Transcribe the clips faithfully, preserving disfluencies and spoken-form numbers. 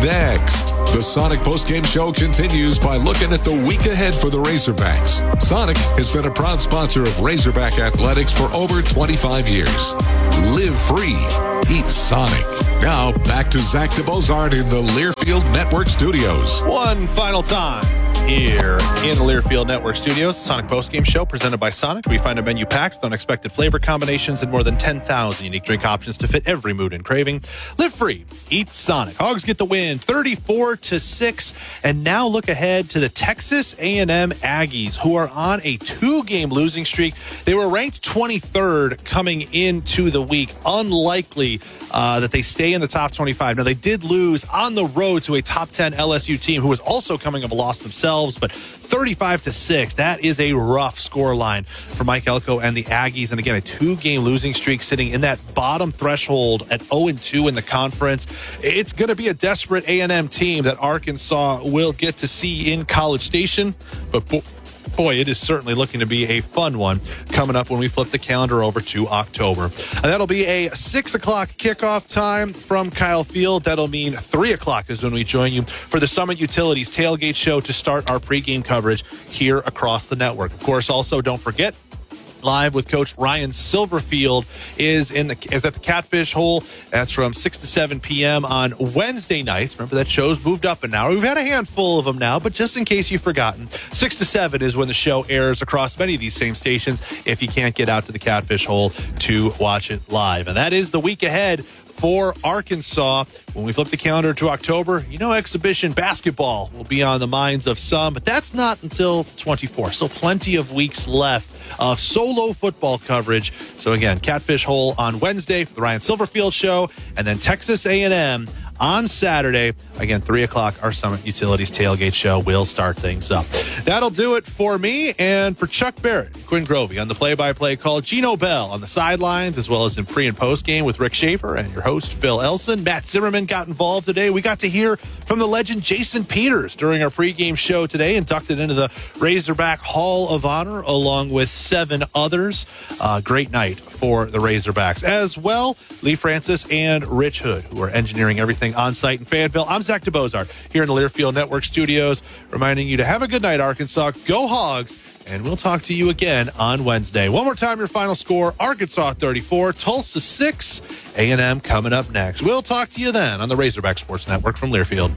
next. The Sonic postgame show continues by looking at the week ahead for the Razorbacks. Sonic has been a proud sponsor of Razorback Athletics for over twenty-five years. Live free. Eat Sonic. Now, back to Zach DeBozart in the Learfield Network Studios. One final time here in the Learfield Network Studios. Sonic postgame show presented by Sonic. We find a menu packed with unexpected flavor combinations and more than ten thousand unique drink options to fit every mood and craving. Live free. Eat Sonic. Hogs get the win thirty-four to six. And now look ahead to the Texas A and M Aggies, who are on a two-game losing streak. They were ranked twenty-third coming into the week. Unlikely uh, that they stay in the top twenty-five. Now, they did lose on the road to a top ten L S U team who was also coming of a loss themselves. But thirty-five to six, that is a rough score line for Mike Elko and the Aggies. And again, a two-game losing streak sitting in that bottom threshold at oh and two in the conference. It's going to be a desperate A and M team that Arkansas will get to see in College Station. But boy, it is certainly looking to be a fun one coming up when we flip the calendar over to October. And that'll be a six o'clock kickoff time from Kyle Field. That'll mean three o'clock is when we join you for the Summit Utilities Tailgate Show to start our pregame coverage here across the network. Of course, also don't forget, Live with Coach Ryan Silverfield is in the is at the Catfish Hole. That's from six to seven p.m. on Wednesday nights. Remember, that show's moved up an hour. We've had a handful of them now, but just in case you've forgotten, six to seven is when the show airs across many of these same stations if you can't get out to the Catfish Hole to watch it live. And that is the week ahead for Arkansas. When we flip the calendar to October, you know, exhibition basketball will be on the minds of some, but that's not until twenty-four. So plenty of weeks left of solo football coverage. So again, Catfish Hole on Wednesday for the Ryan Silverfield Show, and then Texas A and M on Saturday. Again, three o'clock, our Summit Utilities Tailgate Show will start things up. That'll do it for me and for Chuck Barrett, Quinn Grovey on the play-by-play call, Gino Bell on the sidelines, as well as in pre- and post-game with Rick Schaefer and your host, Phil Elson. Matt Zimmerman got involved today. We got to hear from the legend Jason Peters during our pregame show today, inducted into the Razorback Hall of Honor along with seven others. Uh, great night for the Razorbacks. As well, Lee Francis and Rich Hood, who are engineering everything on site in Fayetteville. I'm Zach DeBozart here in the Learfield Network Studios, reminding you to have a good night, Arkansas. Go Hogs, and we'll talk to you again on Wednesday. One more time, your final score: Arkansas thirty-four, Tulsa six. A and M coming up next. We'll talk to you then on the Razorback Sports Network from Learfield.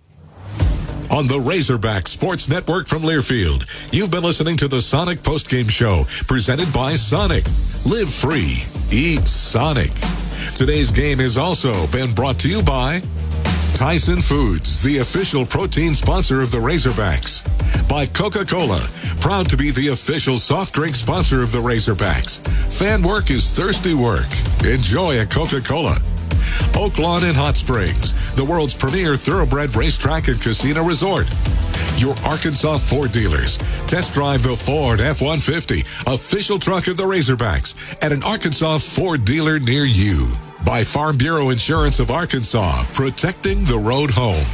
On the Razorback Sports Network from Learfield, you've been listening to the Sonic Postgame Show, presented by Sonic. Live free. Eat Sonic. Today's game has also been brought to you by Tyson Foods, the official protein sponsor of the Razorbacks. By Coca-Cola, proud to be the official soft drink sponsor of the Razorbacks. Fan work is thirsty work. Enjoy a Coca-Cola. Oaklawn and Hot Springs, the world's premier thoroughbred racetrack and casino resort. Your Arkansas Ford dealers. Test drive the Ford F one fifty, official truck of the Razorbacks, at an Arkansas Ford dealer near you. By Farm Bureau Insurance of Arkansas, protecting the road home.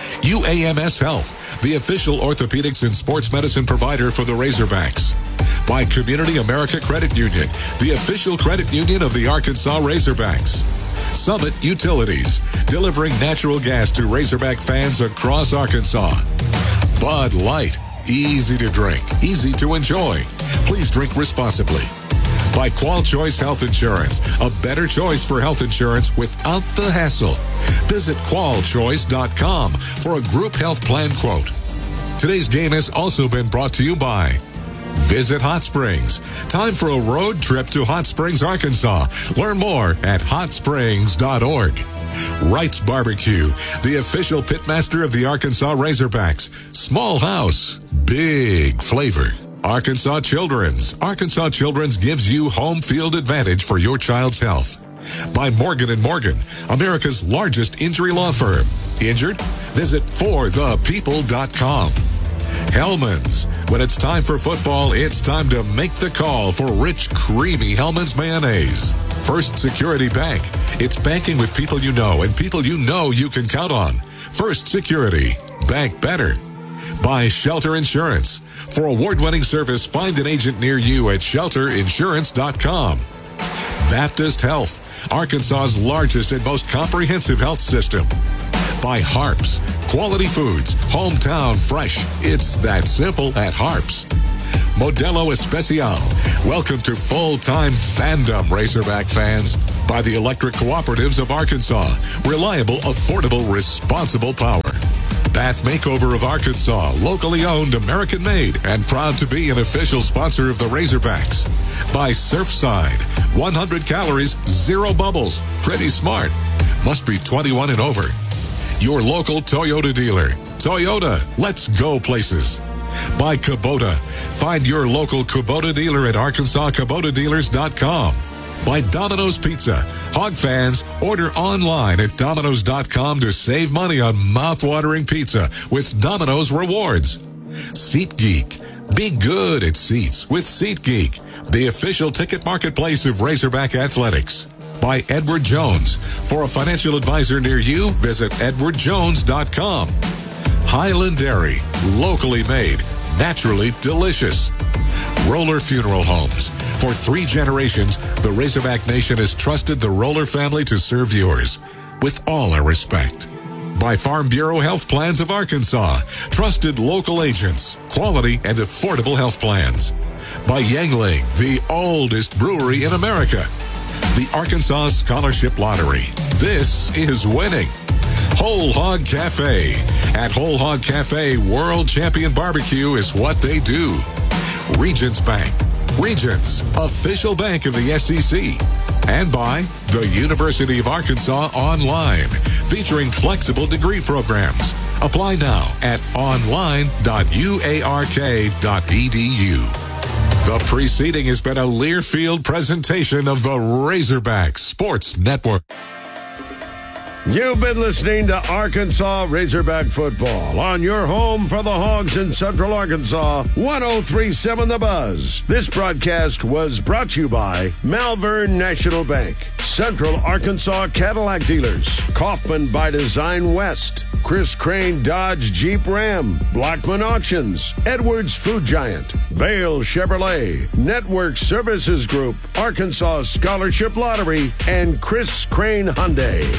U A M S Health, the official orthopedics and sports medicine provider for the Razorbacks. By Community America Credit Union, the official credit union of the Arkansas Razorbacks. Summit Utilities, delivering natural gas to Razorback fans across Arkansas. Bud Light, easy to drink, easy to enjoy. Please drink responsibly. By Qual Choice Health Insurance, a better choice for health insurance without the hassle. Visit qual choice dot com for a group health plan quote. Today's game has also been brought to you by Visit Hot Springs. Time for a road trip to Hot Springs, Arkansas. Learn more at hot springs dot org. Wright's Barbecue, the official pitmaster of the Arkansas Razorbacks. Small house, big flavor. Arkansas Children's. Arkansas Children's gives you home field advantage for your child's health. By Morgan and Morgan, America's largest injury law firm. Injured? Visit for the people dot com. Hellman's. When it's time for football, it's time to make the call for rich, creamy Hellman's mayonnaise. First Security Bank. It's banking with people you know and people you know you can count on. First Security. Bank better. By Shelter Insurance. For award-winning service, find an agent near you at shelter insurance dot com. Baptist Health. Arkansas's largest and most comprehensive health system. By Harps, quality foods, hometown fresh. It's that simple at Harps. Modelo Especial. Welcome to full-time fandom, Razorback fans. By the Electric Cooperatives of Arkansas. Reliable, affordable, responsible power. Bath Makeover of Arkansas. Locally owned, American-made, and proud to be an official sponsor of the Razorbacks. By Surfside. one hundred calories, zero bubbles. Pretty smart. Must be twenty-one and over. Your local Toyota dealer. Toyota, let's go places. By Kubota. Find your local Kubota dealer at arkansas kubota dealers dot com. By Domino's Pizza. Hog fans, order online at domino's dot com to save money on mouth-watering pizza with Domino's Rewards. SeatGeek. Be good at seats with SeatGeek, the official ticket marketplace of Razorback Athletics. By Edward Jones. For a financial advisor near you, visit edward jones dot com. Highland Dairy. Locally made. Naturally delicious. Roller Funeral Homes. For three generations, the Razorback Nation has trusted the Roller family to serve yours. With all our respect. By Farm Bureau Health Plans of Arkansas. Trusted local agents. Quality and affordable health plans. By Yangling, the oldest brewery in America. The Arkansas Scholarship Lottery. This is winning. Whole Hog Cafe. At Whole Hog Cafe, World Champion Barbecue is what they do. Regions Bank. Regions, official bank of the S E C. And by the University of Arkansas Online, featuring flexible degree programs. Apply now at online dot u a r k dot e d u. The preceding has been a Learfield presentation of the Razorback Sports Network. You've been listening to Arkansas Razorback football on your home for the Hogs in Central Arkansas, one oh three point seven The Buzz. This broadcast was brought to you by Malvern National Bank, Central Arkansas Cadillac Dealers, Kaufman by Design West, Chris Crane Dodge Jeep Ram, Blackman Auctions, Edwards Food Giant, Vale Chevrolet, Network Services Group, Arkansas Scholarship Lottery, and Chris Crane Hyundai.